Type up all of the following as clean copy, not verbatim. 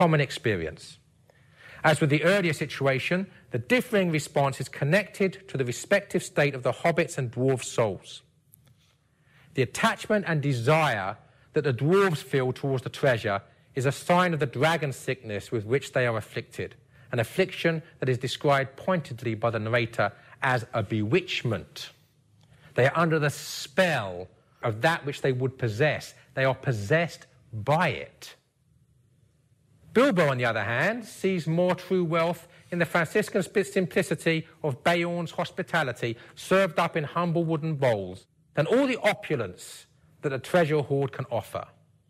common experience. As with the earlier situation, the differing response is connected to the respective state of the hobbits' and dwarves' souls. The attachment and desire that the dwarves feel towards the treasure is a sign of the dragon sickness with which they are afflicted, an affliction that is described pointedly by the narrator as a bewitchment. They are under the spell of that which they would possess. They are possessed by it. Bilbo, on the other hand, sees more true wealth in the Franciscan simplicity of Beorn's hospitality, served up in humble wooden bowls, than all the opulence that a treasure hoard can offer.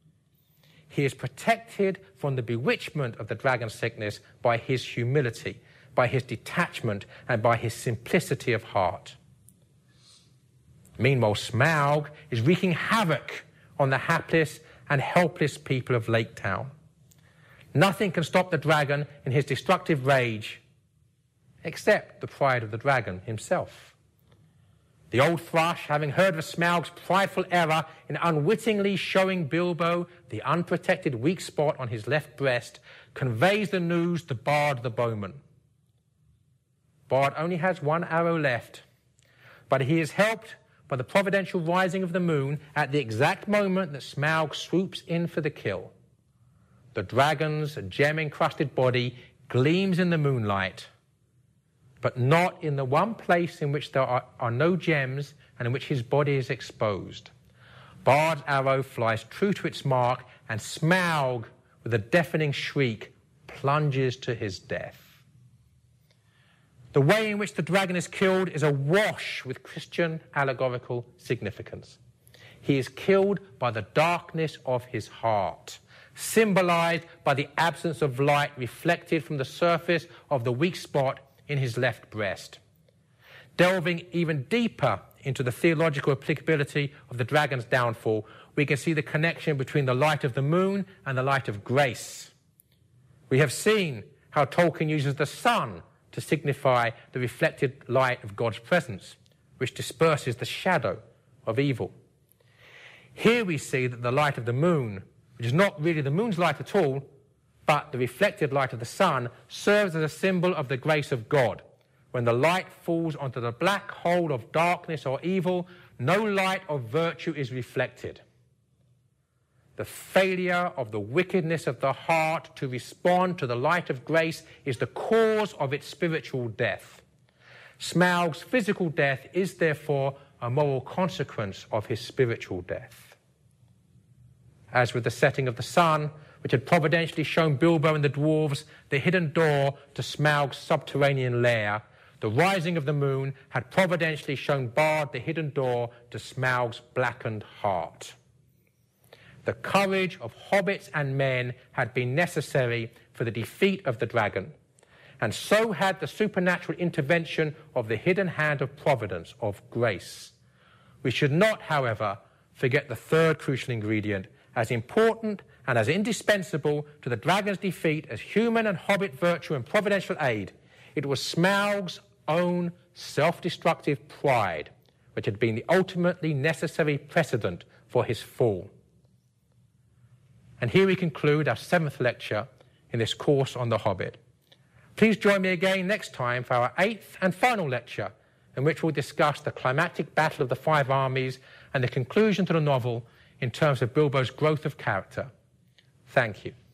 He is protected from the bewitchment of the dragon sickness by his humility, by his detachment, and by his simplicity of heart. Meanwhile, Smaug is wreaking havoc on the hapless and helpless people of Lake Town. Nothing can stop the dragon in his destructive rage, except the pride of the dragon himself. The old thrush, having heard of Smaug's prideful error in unwittingly showing Bilbo the unprotected weak spot on his left breast, conveys the news to Bard the bowman. Bard only has one arrow left, but he is helped by the providential rising of the moon at the exact moment that Smaug swoops in for the kill. The dragon's gem-encrusted body gleams in the moonlight, but not in the one place in which there are no gems and in which his body is exposed. Bard's arrow flies true to its mark, and Smaug, with a deafening shriek, plunges to his death. The way in which the dragon is killed is awash with Christian allegorical significance. He is killed by the darkness of his heart, symbolized by the absence of light reflected from the surface of the weak spot in his left breast. Delving even deeper into the theological applicability of the dragon's downfall, we can see the connection between the light of the moon and the light of grace. We have seen how Tolkien uses the sun to signify the reflected light of God's presence, which disperses the shadow of evil. Here we see that the light of the moon, which is not really the moon's light at all, but the reflected light of the sun, serves as a symbol of the grace of God. When the light falls onto the black hole of darkness or evil, no light of virtue is reflected. The failure of the wickedness of the heart to respond to the light of grace is the cause of its spiritual death. Smaug's physical death is therefore a moral consequence of his spiritual death. As with the setting of the sun, which had providentially shown Bilbo and the dwarves the hidden door to Smaug's subterranean lair, the rising of the moon had providentially shown Bard the hidden door to Smaug's blackened heart. The courage of hobbits and men had been necessary for the defeat of the dragon, and so had the supernatural intervention of the hidden hand of providence, of grace. We should not, however, forget the third crucial ingredient, as important and as indispensable to the dragon's defeat as human and hobbit virtue and providential aid. It was Smaug's own self-destructive pride, which had been the ultimately necessary precedent for his fall. And here we conclude our 7th lecture in this course on The Hobbit. Please join me again next time for our 8th and final lecture, in which we'll discuss the climactic battle of the 5 armies and the conclusion to the novel in terms of Bilbo's growth of character. Thank you.